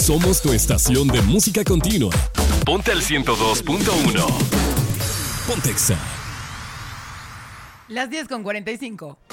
Somos tu estación de música continua. Ponte al 102.1. Pontexa. Las 10:45.